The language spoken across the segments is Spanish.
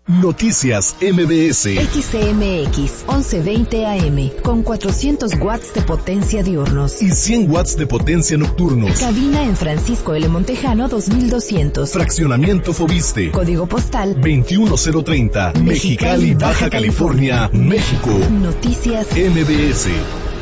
Noticias MBS. XCMX 1120 AM con 400 watts de potencia diurnos y 100 watts de potencia nocturnos. Cabina en Francisco L. Montejano 2200. Fraccionamiento Fobiste. Código postal 21030. Mexicali, Baja California, México. Noticias MBS.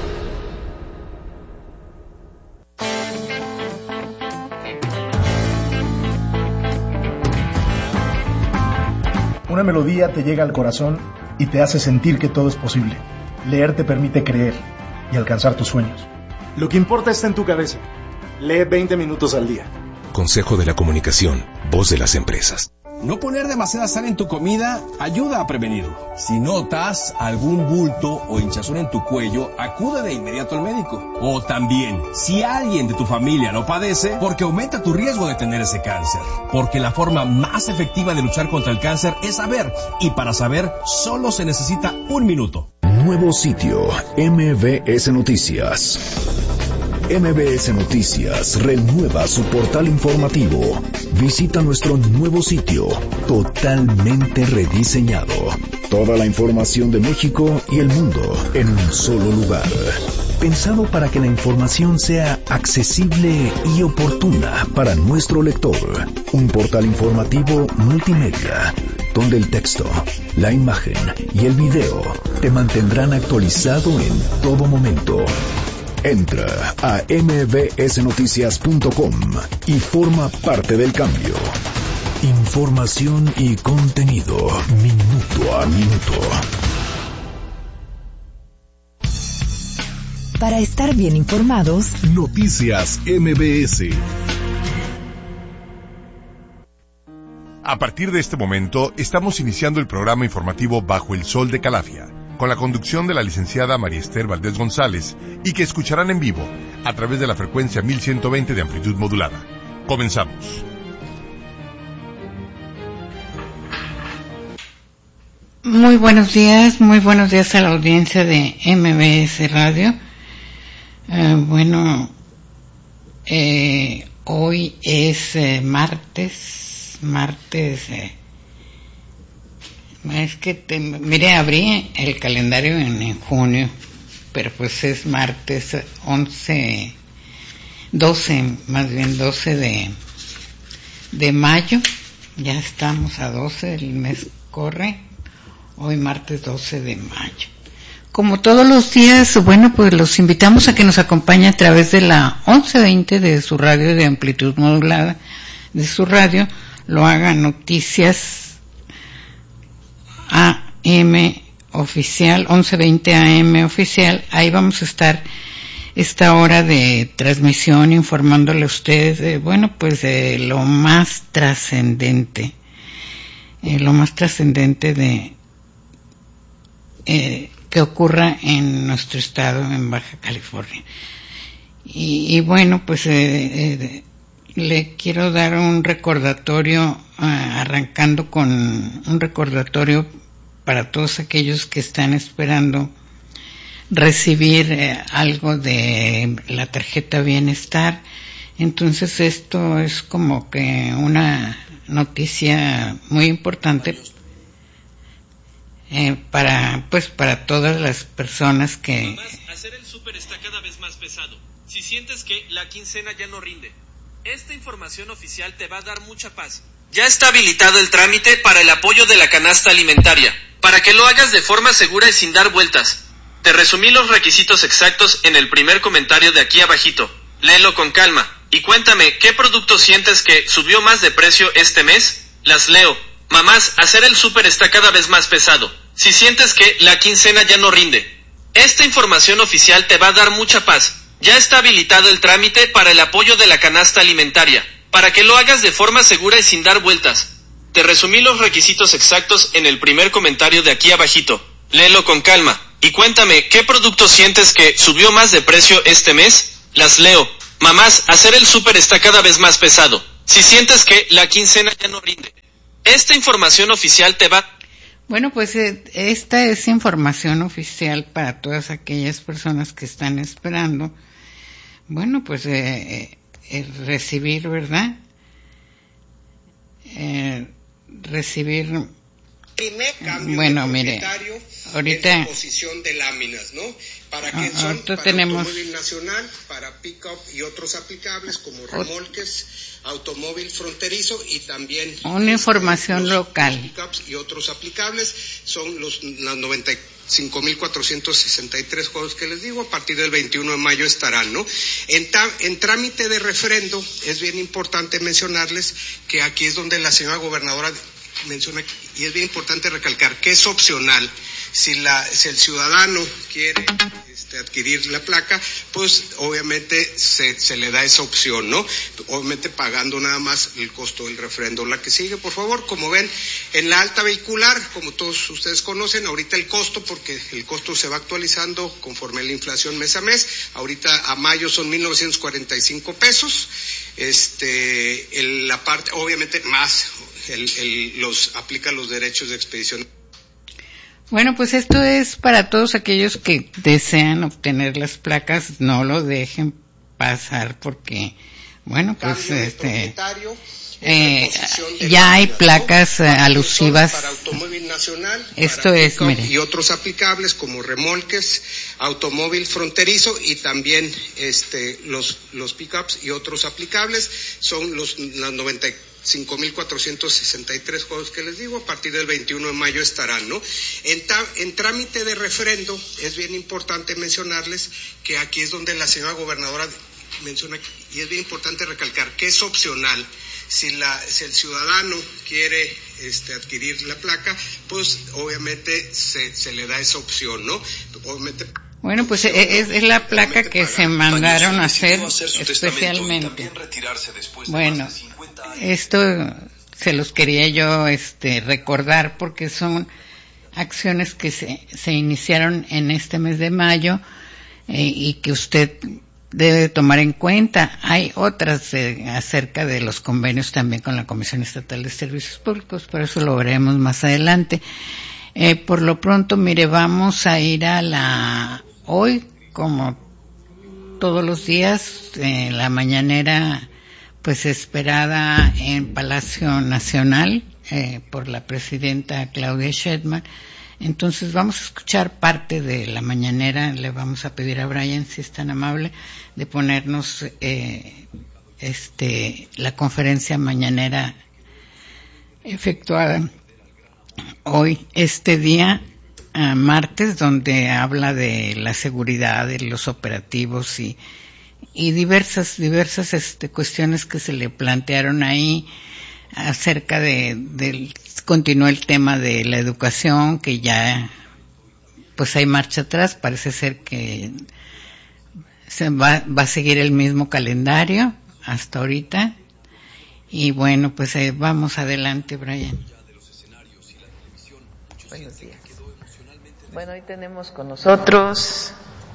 Una melodía te llega al corazón y te hace sentir que todo es posible. Leer te permite creer y alcanzar tus sueños. Lo que importa está en tu cabeza. Lee 20 minutos al día. Consejo de la Comunicación, voz de las empresas. No poner demasiada sal en tu comida ayuda a prevenirlo. Si notas algún bulto o hinchazón en tu cuello, acude de inmediato al médico. O también, si alguien de tu familia lo padece, porque aumenta tu riesgo de tener ese cáncer. Porque la forma más efectiva de luchar contra el cáncer es saber. Y para saber, solo se necesita 1 minuto. Nuevo sitio, MBS Noticias. MBS Noticias renueva su portal informativo. Visita nuestro nuevo sitio, totalmente rediseñado. Toda la información de México y el mundo en un solo lugar. Pensado para que la información sea accesible y oportuna para nuestro lector. Un portal informativo multimedia, donde el texto, la imagen y el video te mantendrán actualizado en todo momento. Entra a mbsnoticias.com y forma parte del cambio. Información y contenido minuto a minuto. Para estar bien informados, Noticias MBS. A partir de este momento, estamos iniciando el programa informativo Bajo el Sol de Calafia, con la conducción de la licenciada María Esther Valdés González, y que escucharán en vivo a través de la frecuencia 1120 de amplitud modulada. Comenzamos. Muy buenos días a la audiencia de MBS Radio. Hoy es martes. Es que abrí el calendario en junio, pero pues es martes 12 de mayo. Ya estamos a 12, el mes corre. Hoy martes 12 de mayo. Como todos los días, pues los invitamos a que nos acompañen a través de la 1120 de su radio de amplitud modulada, de su radio, lo haga Noticias AM oficial, 1120 AM oficial. Ahí vamos a estar esta hora de transmisión informándole a ustedes de lo más trascendente de que ocurra en nuestro estado, en Baja California. Le quiero dar un recordatorio, arrancando con un recordatorio para todos aquellos que están esperando recibir algo de la tarjeta Bienestar. Entonces esto es como que una noticia muy importante para todas las personas que... Además, hacer el súper está cada vez más pesado. Si sientes que la quincena ya no rinde, esta información oficial te va a dar mucha paz. Ya está habilitado el trámite para el apoyo de la canasta alimentaria, para que lo hagas de forma segura y sin dar vueltas. Te resumí los requisitos exactos en el primer comentario de aquí abajito. Léelo con calma y cuéntame qué producto sientes que subió más de precio este mes. Las leo. Mamás, hacer el súper está cada vez más pesado. Si sientes que la quincena ya no rinde, esta información oficial te va a dar mucha paz. Ya está habilitado el trámite para el apoyo de la canasta alimentaria, para que lo hagas de forma segura y sin dar vueltas. Te resumí los requisitos exactos en el primer comentario de aquí abajito. Léelo con calma y cuéntame qué producto sientes que subió más de precio este mes. Las leo. Mamás, hacer el súper está cada vez más pesado. Si sientes que la quincena ya no rinde, esta información oficial te va... Esta es información oficial para todas aquellas personas que están esperando, recibir, ¿verdad? Recibir Primer cambio bueno, mire, ahorita es posición de láminas, ¿no? ¿Para qué son? Para tenemos automóvil nacional, para pick-up y otros aplicables como remolques, automóvil fronterizo y también una información local. Pick-ups y otros aplicables son las 95.463 juegos que les digo, a partir del 21 de mayo estarán, ¿no? En trámite de refrendo es bien importante mencionarles que aquí es donde la señora gobernadora menciona, y es bien importante recalcar que es opcional. Si el ciudadano quiere adquirir la placa, pues obviamente se le da esa opción, ¿no? Obviamente pagando nada más el costo del refrendo. La que sigue, por favor. Como ven, en la alta vehicular, como todos ustedes conocen, ahorita el costo, porque el costo se va actualizando conforme la inflación mes a mes. Ahorita a mayo son 1,945 pesos. La parte, obviamente más, aplica los derechos de expedición. Bueno, pues esto es para todos aquellos que desean obtener las placas, no lo dejen pasar porque, bueno, pues ya hay placas alusivas para automóvil nacional, esto es, mire, y otros aplicables como remolques, automóvil fronterizo y también los pickups y otros aplicables son las 5.463 juegos que les digo, a partir del 21 de mayo estarán, ¿no? En trámite de refrendo es bien importante mencionarles que aquí es donde la señora gobernadora menciona, y es bien importante recalcar que es opcional. Si el ciudadano quiere adquirir la placa, pues obviamente se le da esa opción, ¿no? Obviamente. Bueno, pues es la placa que se mandaron a hacer especialmente. Bueno, esto se los quería yo recordar porque son acciones que se iniciaron en este mes de mayo y que usted debe tomar en cuenta. Hay otras acerca de los convenios también con la Comisión Estatal de Servicios Públicos, pero eso lo veremos más adelante. Por lo pronto, mire, vamos a ir hoy, como todos los días, la mañanera pues esperada en Palacio Nacional por la presidenta Claudia Sheinbaum. Entonces vamos a escuchar parte de la mañanera. Le vamos a pedir a Brian, si es tan amable, de ponernos la conferencia mañanera efectuada hoy, día martes, donde habla de la seguridad, de los operativos y diversas cuestiones que se le plantearon ahí acerca continuó el tema de la educación, que ya pues hay marcha atrás. Parece ser que se va a seguir el mismo calendario hasta ahorita. Y bueno, pues vamos adelante, Brian. Buenos días. Bueno, hoy tenemos con nosotros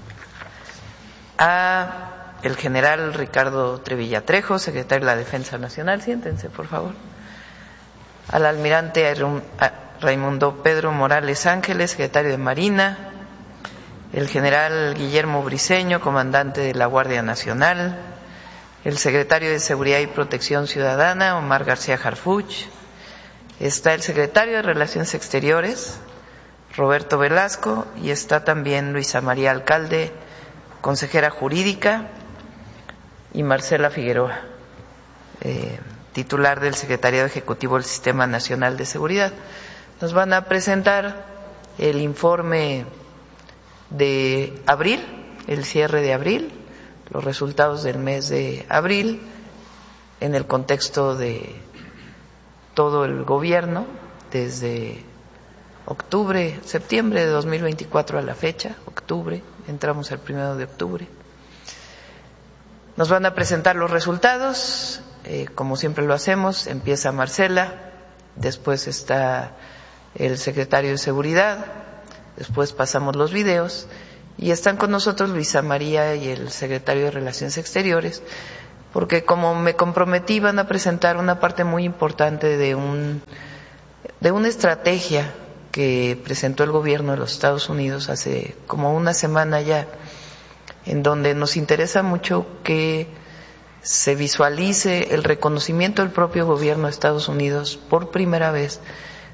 a el general Ricardo Trevilla Trejo, secretario de la Defensa Nacional. Siéntense, por favor. Al almirante Raimundo Pedro Morales Ángeles, secretario de Marina, el general Guillermo Briceño, comandante de la Guardia Nacional, el secretario de Seguridad y Protección Ciudadana, Omar García Harfuch, está el secretario de Relaciones Exteriores, Roberto Velasco, y está también Luisa María Alcalde, consejera jurídica, y Marcela Figueroa, titular del Secretariado Ejecutivo del Sistema Nacional de Seguridad. Nos van a presentar el informe de abril, el cierre de abril, los resultados del mes de abril, en el contexto de todo el gobierno, desde septiembre de 2024 a la fecha, entramos al 1 de octubre. Nos van a presentar los resultados, como siempre lo hacemos. Empieza Marcela, después está el secretario de Seguridad, después pasamos los videos y están con nosotros Luisa María y el secretario de Relaciones Exteriores, porque como me comprometí van a presentar una parte muy importante de una estrategia que presentó el gobierno de los Estados Unidos hace como una semana ya, en donde nos interesa mucho que se visualice el reconocimiento del propio gobierno de Estados Unidos por primera vez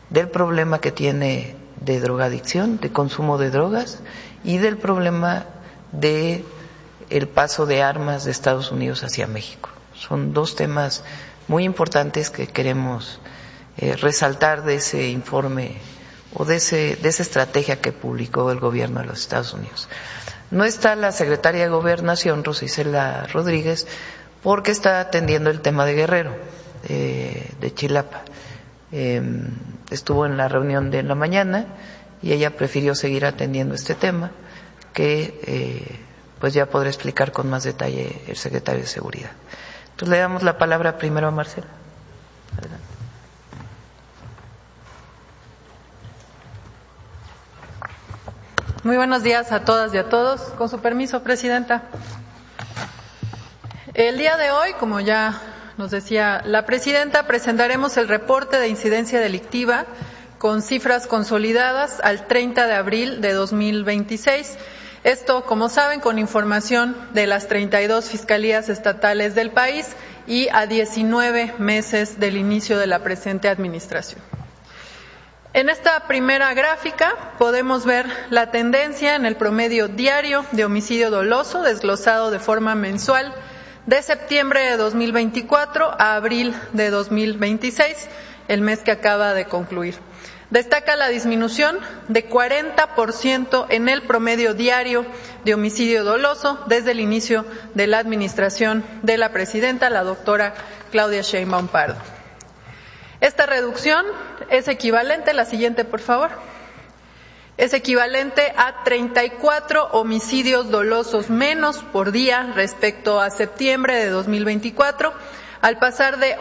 del problema que tiene de drogadicción, de consumo de drogas, y del problema de el paso de armas de Estados Unidos hacia México. Son dos temas muy importantes que queremos resaltar de ese informe o de esa estrategia que publicó el gobierno de los Estados Unidos. No está la secretaria de Gobernación, Rosa Isela Rodríguez, porque está atendiendo el tema de Guerrero, de Chilapa. Estuvo en la reunión de la mañana y ella prefirió seguir atendiendo este tema que pues ya podrá explicar con más detalle el secretario de Seguridad. Entonces le damos la palabra primero a Marcela. Adelante. Muy buenos días a todas y a todos. Con su permiso, Presidenta. El día de hoy, como ya nos decía la Presidenta, presentaremos el reporte de incidencia delictiva con cifras consolidadas al 30 de abril de 2026. Esto, como saben, con información de las 32 fiscalías estatales del país y a 19 meses del inicio de la presente administración. En esta primera gráfica podemos ver la tendencia en el promedio diario de homicidio doloso desglosado de forma mensual de septiembre de 2024 a abril de 2026, el mes que acaba de concluir. Destaca la disminución de 40% en el promedio diario de homicidio doloso desde el inicio de la administración de la presidenta, la doctora Claudia Sheinbaum Pardo. Esta reducción es equivalente, la siguiente por favor, es equivalente a 34 homicidios dolosos menos por día respecto a septiembre de 2024, al pasar de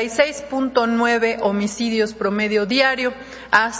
86.9 homicidios promedio diario a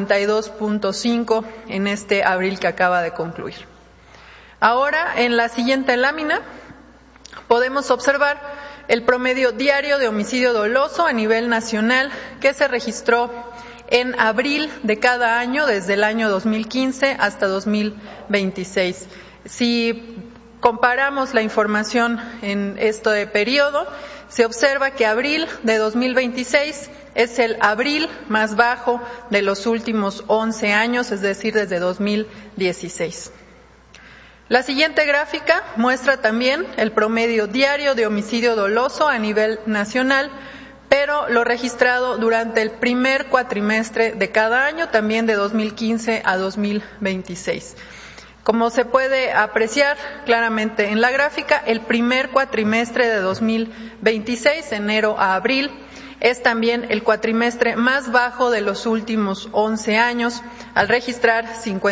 52.5 en este abril que acaba de concluir. Ahora, en la siguiente lámina, podemos observar el promedio diario de homicidio doloso a nivel nacional que se registró en abril de cada año, desde el año 2015 hasta 2026. Si comparamos la información en este periodo, se observa que abril de 2026 es el abril más bajo de los últimos 11 años, es decir, desde 2016. La siguiente gráfica muestra también el promedio diario de homicidio doloso a nivel nacional, pero lo registrado durante el primer cuatrimestre de cada año, también de 2015 a 2026. Como se puede apreciar claramente en la gráfica, el primer cuatrimestre de 2026, enero a abril, es también el cuatrimestre más bajo de los últimos 11 años, al registrar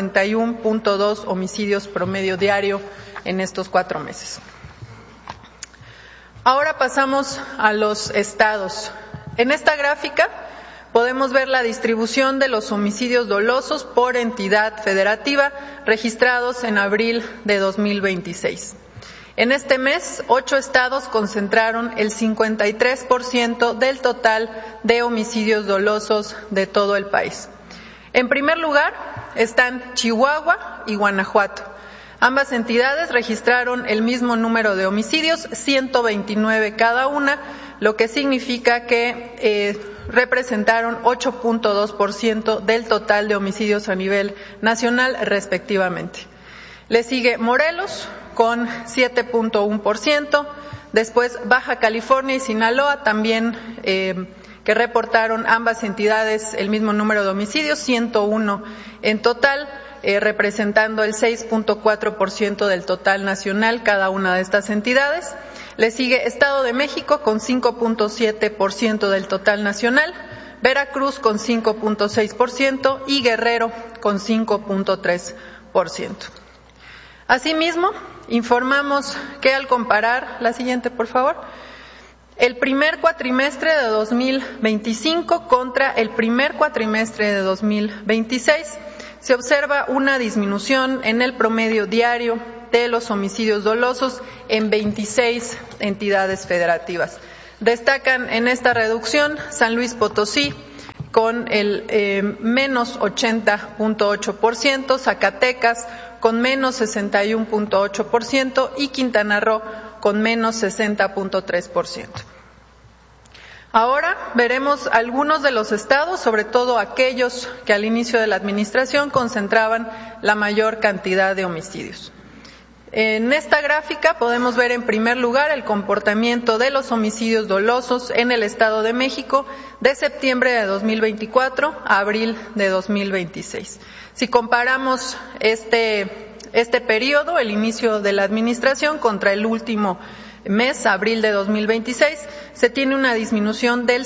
51.2 homicidios promedio diario en estos 4 meses. Ahora pasamos a los estados. En esta gráfica podemos ver la distribución de los homicidios dolosos por entidad federativa registrados en abril de 2026. En este mes, 8 estados concentraron el 53% del total de homicidios dolosos de todo el país. En primer lugar están Chihuahua y Guanajuato. Ambas entidades registraron el mismo número de homicidios, 129 cada una, lo que significa que representaron 8.2% del total de homicidios a nivel nacional, respectivamente. Le sigue Morelos con 7.1%, después Baja California y Sinaloa también que reportaron ambas entidades el mismo número de homicidios, 101 en total, representando el 6.4% del total nacional cada una de estas entidades. Le sigue Estado de México con 5.7% del total nacional, Veracruz con 5.6% y Guerrero con 5.3%. Asimismo, informamos que al comparar, la siguiente por favor, el primer cuatrimestre de 2025 contra el primer cuatrimestre de 2026, se observa una disminución en el promedio diario de los homicidios dolosos en 26 entidades federativas. Destacan en esta reducción San Luis Potosí con el menos 80.8%, Zacatecas con menos 61.8% y Quintana Roo con menos 60.3%. Ahora veremos algunos de los estados, sobre todo aquellos que al inicio de la administración concentraban la mayor cantidad de homicidios. En esta gráfica podemos ver en primer lugar el comportamiento de los homicidios dolosos en el Estado de México de septiembre de 2024 a abril de 2026. Si comparamos este periodo, el inicio de la administración, contra el último mes, abril de 2026, se tiene una disminución del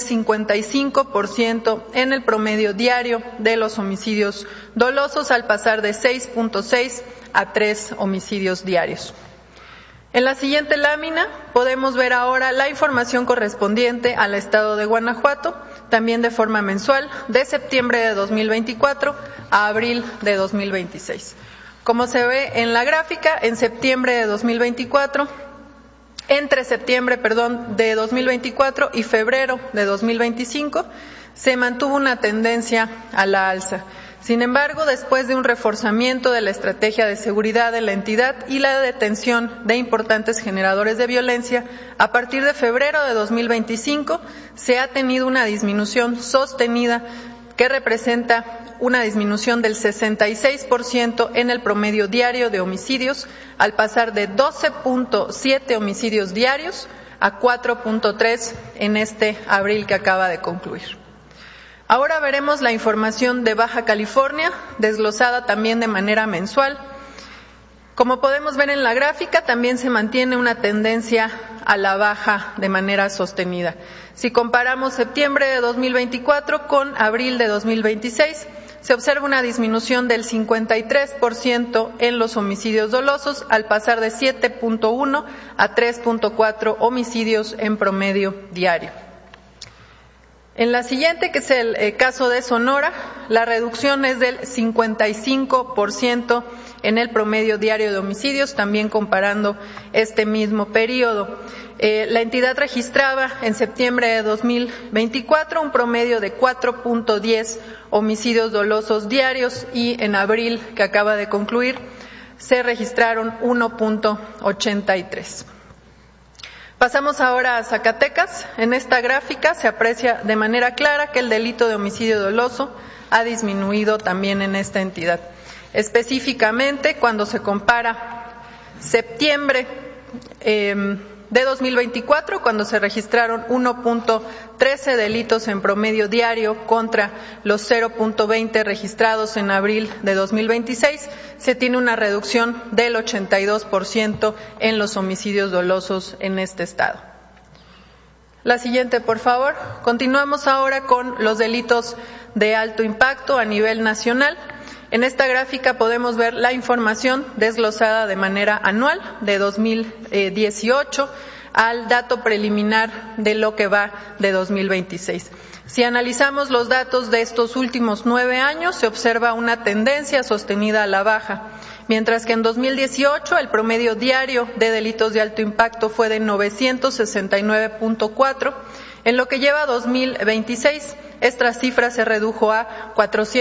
55% en el promedio diario de los homicidios dolosos, al pasar de 6.6 a 3 homicidios diarios. En la siguiente lámina podemos ver ahora la información correspondiente al estado de Guanajuato, también de forma mensual, de septiembre de 2024 a abril de 2026. Como se ve en la gráfica, en septiembre de 2024, entre septiembre, de 2024 y febrero de 2025, se mantuvo una tendencia a la alza. Sin embargo, después de un reforzamiento de la estrategia de seguridad de la entidad y la detención de importantes generadores de violencia, a partir de febrero de 2025 se ha tenido una disminución sostenida que representa una disminución del 66% en el promedio diario de homicidios, al pasar de 12.7 homicidios diarios a 4.3 en este abril que acaba de concluir. Ahora veremos la información de Baja California, desglosada también de manera mensual. Como podemos ver en la gráfica, también se mantiene una tendencia a la baja de manera sostenida. Si comparamos septiembre de 2024 con abril de 2026, se observa una disminución del 53% en los homicidios dolosos, al pasar de 7.1 a 3.4 homicidios en promedio diario. En la siguiente, que es el caso de Sonora, la reducción es del 55% en el promedio diario de homicidios, también comparando este mismo periodo. La entidad registraba en septiembre de 2024 un promedio de 4.10 homicidios dolosos diarios y en abril, que acaba de concluir, se registraron 1.83. Pasamos ahora a Zacatecas. En esta gráfica se aprecia de manera clara que el delito de homicidio doloso ha disminuido también en esta entidad. Específicamente, cuando se compara septiembre de 2024, cuando se registraron 1.13 delitos en promedio diario contra los 0.20 registrados en abril de 2026, se tiene una reducción del 82% en los homicidios dolosos en este estado. La siguiente, por favor. Continuamos ahora con los delitos de alto impacto a nivel nacional. En esta gráfica podemos ver la información desglosada de manera anual de 2018 al dato preliminar de lo que va de 2026. Si analizamos los datos de estos últimos 9 años, se observa una tendencia sostenida a la baja, mientras que en 2018 el promedio diario de delitos de alto impacto fue de 969.4, en lo que lleva 2026, esta cifra se redujo a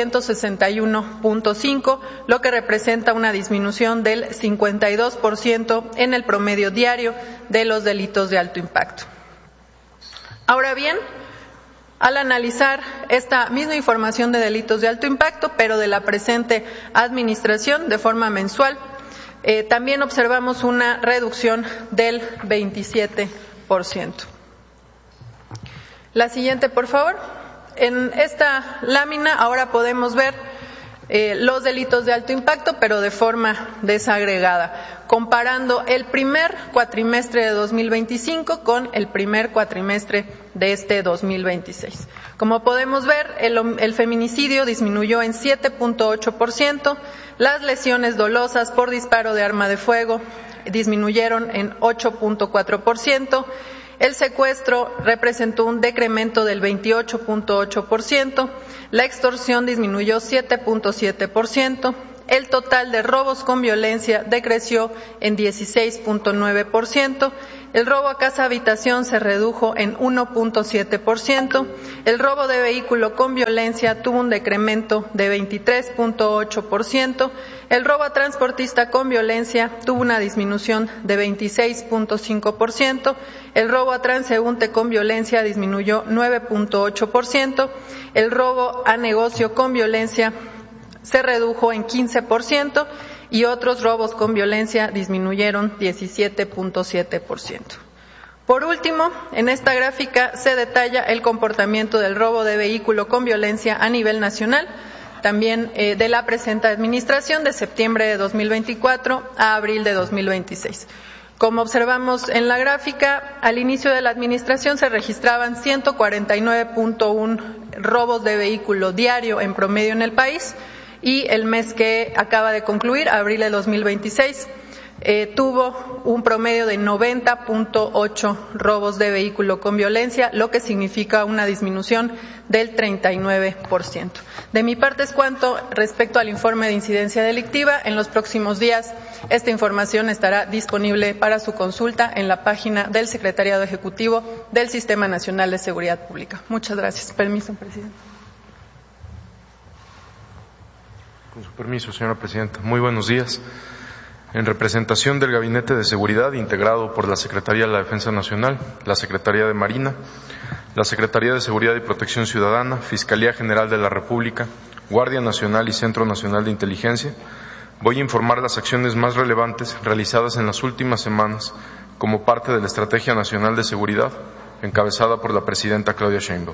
461.5, lo que representa una disminución del 52% en el promedio diario de los delitos de alto impacto. Ahora bien, al analizar esta misma información de delitos de alto impacto, pero de la presente administración de forma mensual, también observamos una reducción del 27%. La siguiente, por favor. En esta lámina ahora podemos ver los delitos de alto impacto, pero de forma desagregada, comparando el primer cuatrimestre de 2025 con el primer cuatrimestre de este 2026. Como podemos ver, el feminicidio disminuyó en 7.8%, las lesiones dolosas por disparo de arma de fuego disminuyeron en 8.4%, el secuestro representó un decremento del 28.8%, la extorsión disminuyó 7.7%, el total de robos con violencia decreció en 16.9%, el robo a casa-habitación se redujo en 1.7%, el robo de vehículo con violencia tuvo un decremento de 23.8%, el robo a transportista con violencia tuvo una disminución de 26.5%, el robo a transeúnte con violencia disminuyó 9.8%, el robo a negocio con violencia se redujo en 15%, y otros robos con violencia disminuyeron 17.7%. Por último, en esta gráfica se detalla el comportamiento del robo de vehículo con violencia a nivel nacional, también de la presente administración de septiembre de 2024 a abril de 2026. Como observamos en la gráfica, al inicio de la administración se registraban 149.1 robos de vehículo diario en promedio en el país, y el mes que acaba de concluir, abril de 2026, tuvo un promedio de 90.8 robos de vehículo con violencia, lo que significa una disminución del 39%. De mi parte es cuanto respecto al informe de incidencia delictiva. En los próximos días esta información estará disponible para su consulta en la página del Secretariado Ejecutivo del Sistema Nacional de Seguridad Pública. Muchas gracias. Permiso, presidente. Con su permiso, señora presidenta. Muy buenos días. En representación del Gabinete de Seguridad, integrado por la Secretaría de la Defensa Nacional, la Secretaría de Marina, la Secretaría de Seguridad y Protección Ciudadana, Fiscalía General de la República, Guardia Nacional y Centro Nacional de Inteligencia, voy a informar las acciones más relevantes realizadas en las últimas semanas como parte de la Estrategia Nacional de Seguridad, encabezada por la presidenta Claudia Sheinbaum.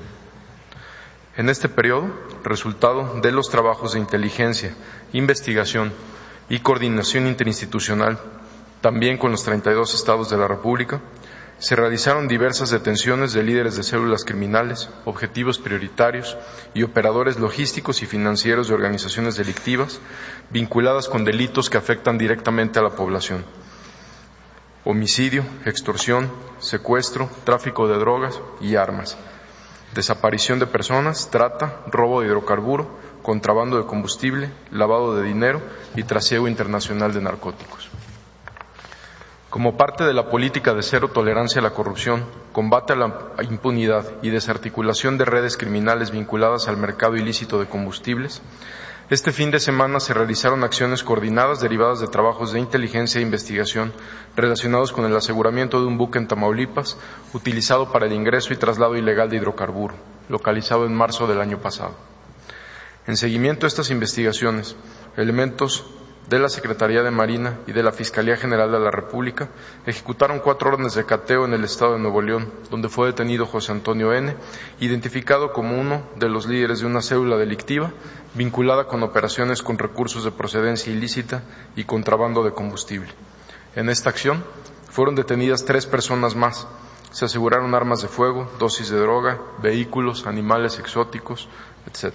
En este periodo, resultado de los trabajos de inteligencia, investigación y coordinación interinstitucional, también con los 32 estados de la República, se realizaron diversas detenciones de líderes de células criminales, objetivos prioritarios y operadores logísticos y financieros de organizaciones delictivas vinculadas con delitos que afectan directamente a la población: homicidio, extorsión, secuestro, tráfico de drogas y armas, desaparición de personas, trata, robo de hidrocarburo, contrabando de combustible, lavado de dinero y trasiego internacional de narcóticos. Como parte de la política de cero tolerancia a la corrupción, combate a la impunidad y desarticulación de redes criminales vinculadas al mercado ilícito de combustibles, este fin de semana se realizaron acciones coordinadas derivadas de trabajos de inteligencia e investigación relacionados con el aseguramiento de un buque en Tamaulipas utilizado para el ingreso y traslado ilegal de hidrocarburo, localizado en marzo del año pasado. En seguimiento a estas investigaciones, elementos de la Secretaría de Marina y de la Fiscalía General de la República ejecutaron 4 órdenes de cateo en el estado de Nuevo León, donde fue detenido José Antonio N., identificado como uno de los líderes de una célula delictiva vinculada con operaciones con recursos de procedencia ilícita y contrabando de combustible. En esta acción fueron detenidas 3 personas más. Se aseguraron armas de fuego, dosis de droga, vehículos, animales exóticos, etc.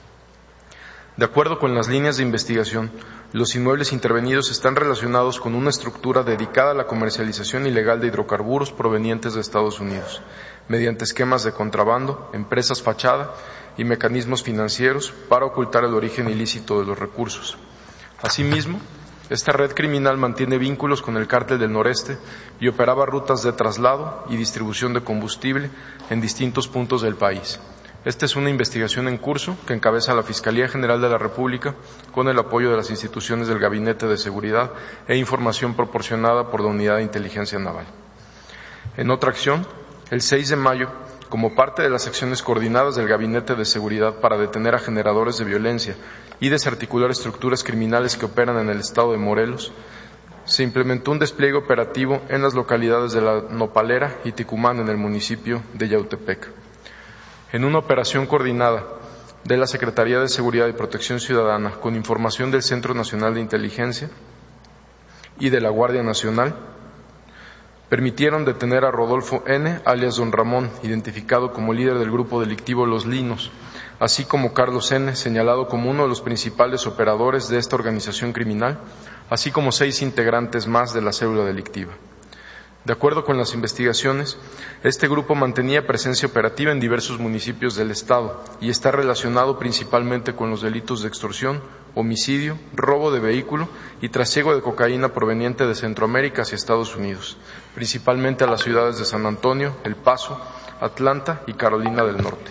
De acuerdo con las líneas de investigación, los inmuebles intervenidos están relacionados con una estructura dedicada a la comercialización ilegal de hidrocarburos provenientes de Estados Unidos, mediante esquemas de contrabando, empresas fachada y mecanismos financieros para ocultar el origen ilícito de los recursos. Asimismo, esta red criminal mantiene vínculos con el Cártel del Noreste y operaba rutas de traslado y distribución de combustible en distintos puntos del país. Esta es una investigación en curso que encabeza la Fiscalía General de la República con el apoyo de las instituciones del Gabinete de Seguridad e información proporcionada por la Unidad de Inteligencia Naval. En otra acción, el 6 de mayo, como parte de las acciones coordinadas del Gabinete de Seguridad para detener a generadores de violencia y desarticular estructuras criminales que operan en el estado de Morelos, se implementó un despliegue operativo en las localidades de La Nopalera y Ticumán en el municipio de Yautepec. En una operación coordinada de la Secretaría de Seguridad y Protección Ciudadana con información del Centro Nacional de Inteligencia y de la Guardia Nacional, permitieron detener a Rodolfo N., alias Don Ramón, identificado como líder del grupo delictivo Los Linos, así como Carlos N., señalado como uno de los principales operadores de esta organización criminal, así como 6 integrantes más de la célula delictiva. De acuerdo con las investigaciones, este grupo mantenía presencia operativa en diversos municipios del Estado y está relacionado principalmente con los delitos de extorsión, homicidio, robo de vehículo y trasiego de cocaína proveniente de Centroamérica hacia Estados Unidos, principalmente a las ciudades de San Antonio, El Paso, Atlanta y Carolina del Norte.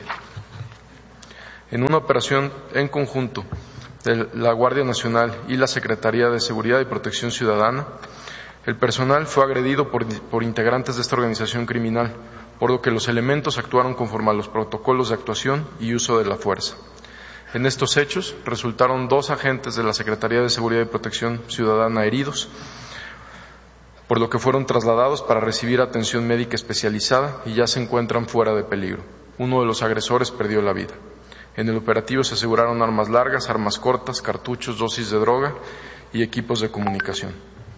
En una operación en conjunto de la Guardia Nacional y la Secretaría de Seguridad y Protección Ciudadana, el personal fue agredido por integrantes de esta organización criminal, por lo que los elementos actuaron conforme a los protocolos de actuación y uso de la fuerza. En estos hechos resultaron 2 agentes de la Secretaría de Seguridad y Protección Ciudadana heridos, por lo que fueron trasladados para recibir atención médica especializada y ya se encuentran fuera de peligro. Uno de los agresores perdió la vida. En el operativo se aseguraron armas largas, armas cortas, cartuchos, dosis de droga y equipos de comunicación.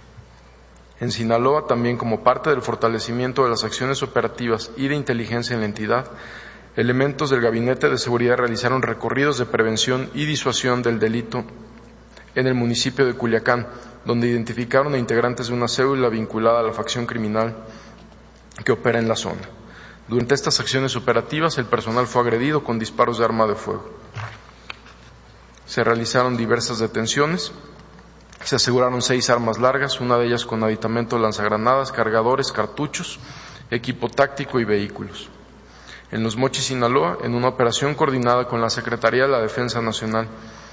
En Sinaloa, también como parte del fortalecimiento de las acciones operativas y de inteligencia en la entidad, elementos del Gabinete de Seguridad realizaron recorridos de prevención y disuasión del delito en el municipio de Culiacán, donde identificaron a integrantes de una célula vinculada a la facción criminal que opera en la zona. Durante estas acciones operativas, el personal fue agredido con disparos de arma de fuego. Se realizaron diversas detenciones. Se aseguraron 6 armas largas, una de ellas con aditamento de lanzagranadas, cargadores, cartuchos, equipo táctico y vehículos. En Los Mochis, Sinaloa, en una operación coordinada con la Secretaría de la Defensa Nacional,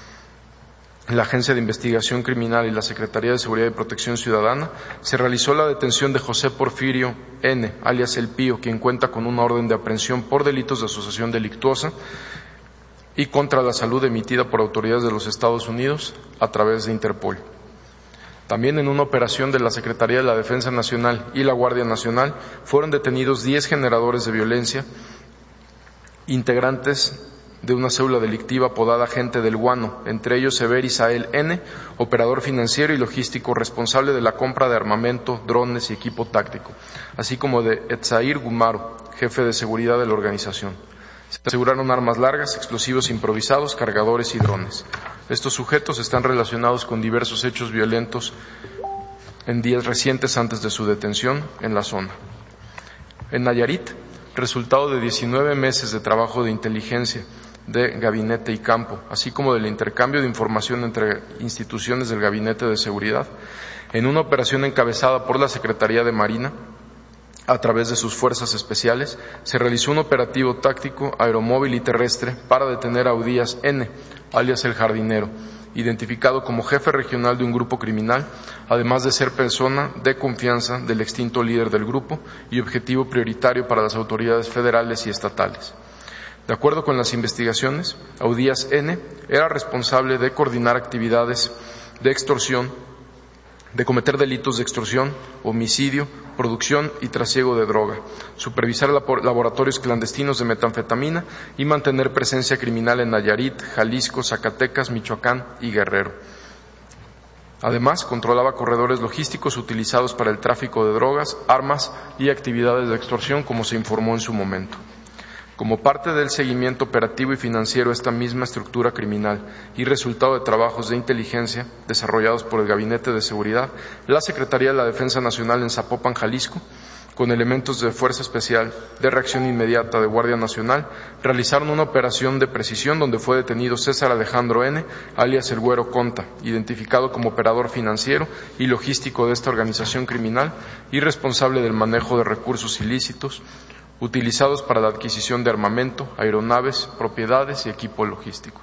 la Agencia de Investigación Criminal y la Secretaría de Seguridad y Protección Ciudadana, se realizó la detención de José Porfirio N., alias El Pío, quien cuenta con una orden de aprehensión por delitos de asociación delictuosa y contra la salud emitida por autoridades de los Estados Unidos a través de Interpol. También en una operación de la Secretaría de la Defensa Nacional y la Guardia Nacional fueron detenidos 10 generadores de violencia, integrantes de una célula delictiva apodada Gente del Guano, entre ellos Sever Isael N., operador financiero y logístico responsable de la compra de armamento, drones y equipo táctico, así como de Etzair Gumaro, jefe de seguridad de la organización. Se aseguraron armas largas, explosivos improvisados, cargadores y drones. Estos sujetos están relacionados con diversos hechos violentos en días recientes antes de su detención en la zona. En Nayarit, resultado de 19 meses de trabajo de inteligencia de gabinete y campo, así como del intercambio de información entre instituciones del Gabinete de Seguridad, en una operación encabezada por la Secretaría de Marina, a través de sus fuerzas especiales, se realizó un operativo táctico aeromóvil y terrestre para detener a Udías N., alias El Jardinero, identificado como jefe regional de un grupo criminal, además de ser persona de confianza del extinto líder del grupo y objetivo prioritario para las autoridades federales y estatales. De acuerdo con las investigaciones, Udías N. era responsable de coordinar actividades de extorsión, de cometer delitos de extorsión, homicidio, producción y trasiego de droga, supervisar laboratorios clandestinos de metanfetamina y mantener presencia criminal en Nayarit, Jalisco, Zacatecas, Michoacán y Guerrero. Además, controlaba corredores logísticos utilizados para el tráfico de drogas, armas y actividades de extorsión, como se informó en su momento. Como parte del seguimiento operativo y financiero de esta misma estructura criminal y resultado de trabajos de inteligencia desarrollados por el Gabinete de Seguridad, la Secretaría de la Defensa Nacional en Zapopan, Jalisco, con elementos de Fuerza Especial de Reacción Inmediata de Guardia Nacional, realizaron una operación de precisión donde fue detenido César Alejandro N., alias El Güero Conta, identificado como operador financiero y logístico de esta organización criminal y responsable del manejo de recursos ilícitos utilizados para la adquisición de armamento, aeronaves, propiedades y equipo logístico.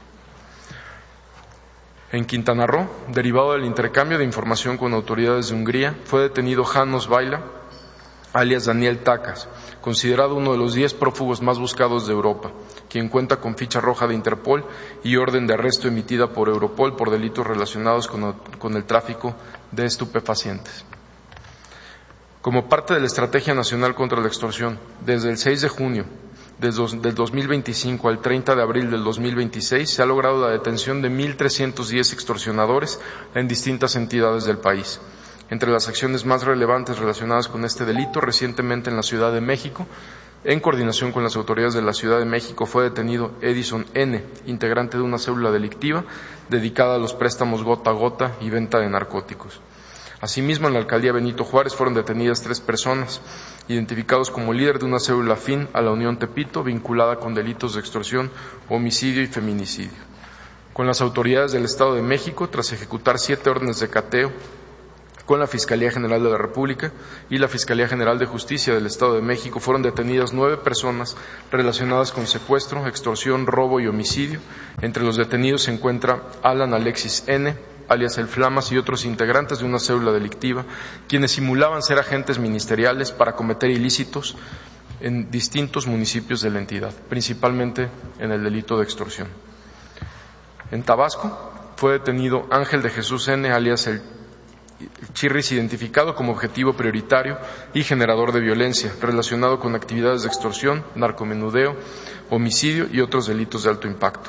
En Quintana Roo, derivado del intercambio de información con autoridades de Hungría, fue detenido János Baila, alias Daniel Tacas, considerado uno de los 10 prófugos más buscados de Europa, quien cuenta con ficha roja de Interpol y orden de arresto emitida por Europol por delitos relacionados con el tráfico de estupefacientes. Como parte de la Estrategia Nacional contra la Extorsión, desde el 6 de junio del 2025 al 30 de abril del 2026, se ha logrado la detención de 1.310 extorsionadores en distintas entidades del país. Entre las acciones más relevantes relacionadas con este delito, recientemente en la Ciudad de México, en coordinación con las autoridades de la Ciudad de México, fue detenido Edison N., integrante de una célula delictiva dedicada a los préstamos gota a gota y venta de narcóticos. Asimismo, en la alcaldía Benito Juárez fueron detenidas 3 personas, identificados como líder de una célula afín a la Unión Tepito, vinculada con delitos de extorsión, homicidio y feminicidio. Con las autoridades del Estado de México, tras ejecutar 7 órdenes de cateo, con la Fiscalía General de la República y la Fiscalía General de Justicia del Estado de México, fueron detenidas 9 personas relacionadas con secuestro, extorsión, robo y homicidio. Entre los detenidos se encuentra Alan Alexis N., alias El Flamas, y otros integrantes de una célula delictiva, quienes simulaban ser agentes ministeriales para cometer ilícitos en distintos municipios de la entidad, principalmente en el delito de extorsión. En Tabasco fue detenido Ángel de Jesús N., alias El Chirris, identificado como objetivo prioritario y generador de violencia, relacionado con actividades de extorsión, narcomenudeo, homicidio y otros delitos de alto impacto.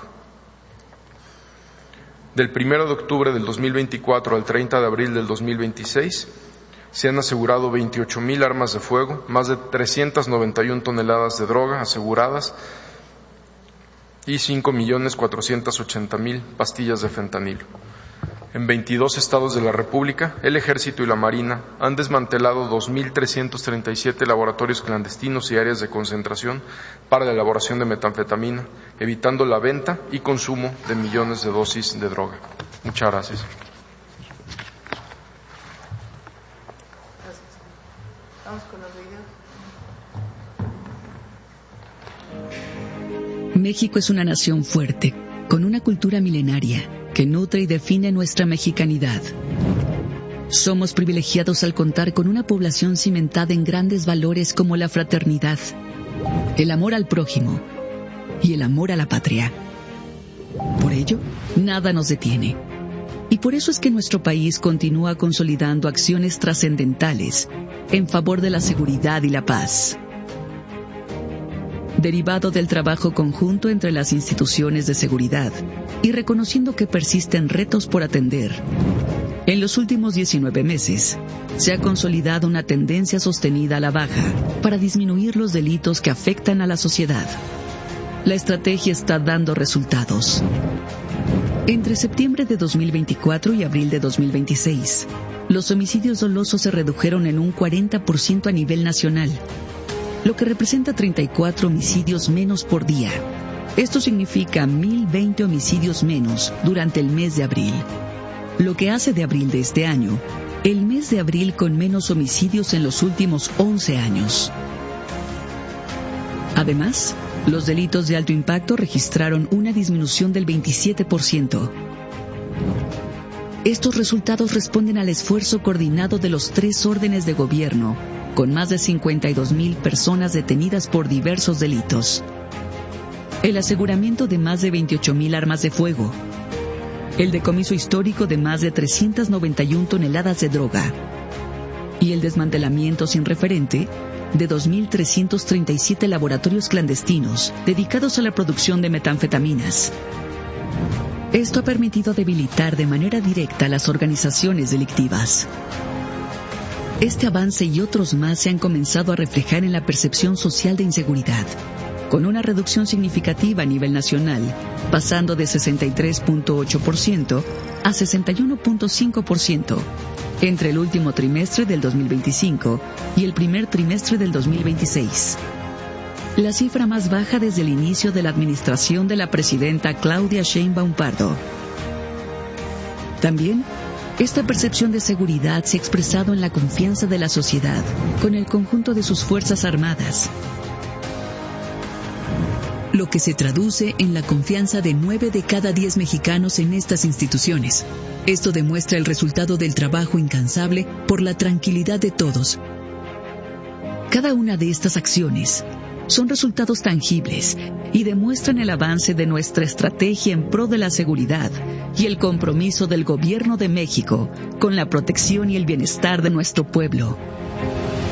Del 1 de octubre del 2024 al 30 de abril del 2026, se han asegurado 28,000 armas de fuego, más de 391 toneladas de droga aseguradas y 5,480,000 pastillas de fentanilo. En 22 estados de la República, el Ejército y la Marina han desmantelado 2,337 laboratorios clandestinos y áreas de concentración para la elaboración de metanfetamina, evitando la venta y consumo de millones de dosis de droga. Muchas gracias. Vamos con los videos. México es una nación fuerte, con una cultura milenaria que nutre y define nuestra mexicanidad. Somos privilegiados al contar con una población cimentada en grandes valores como la fraternidad, el amor al prójimo y el amor a la patria. Por ello, nada nos detiene. Y por eso es que nuestro país continúa consolidando acciones trascendentales en favor de la seguridad y la paz. Derivado del trabajo conjunto entre las instituciones de seguridad y reconociendo que persisten retos por atender, en los últimos 19 meses se ha consolidado una tendencia sostenida a la baja para disminuir los delitos que afectan a la sociedad. La estrategia está dando resultados. Entre septiembre de 2024 y abril de 2026, los homicidios dolosos se redujeron en un 40% a nivel nacional, lo que representa 34 homicidios menos por día. Esto significa 1,020 homicidios menos durante el mes de abril, lo que hace de abril de este año el mes de abril con menos homicidios en los últimos 11 años. Además, los delitos de alto impacto registraron una disminución del 27%. Estos resultados responden al esfuerzo coordinado de los 3 órdenes de gobierno, con más de 52,000 personas detenidas por diversos delitos. El aseguramiento de más de 28,000 armas de fuego. El decomiso histórico de más de 391 toneladas de droga. Y el desmantelamiento sin referente de 2,337 laboratorios clandestinos dedicados a la producción de metanfetaminas. Esto ha permitido debilitar de manera directa a las organizaciones delictivas. Este avance y otros más se han comenzado a reflejar en la percepción social de inseguridad, con una reducción significativa a nivel nacional, pasando de 63,8% a 61,5% entre el último trimestre del 2025 y el primer trimestre del 2026. La cifra más baja desde el inicio de la administración de la presidenta Claudia Sheinbaum Pardo. También, esta percepción de seguridad se ha expresado en la confianza de la sociedad con el conjunto de sus Fuerzas Armadas, lo que se traduce en la confianza de 9 de cada 10 mexicanos en estas instituciones. Esto demuestra el resultado del trabajo incansable por la tranquilidad de todos. Cada una de estas acciones son resultados tangibles y demuestran el avance de nuestra estrategia en pro de la seguridad y el compromiso del Gobierno de México con la protección y el bienestar de nuestro pueblo.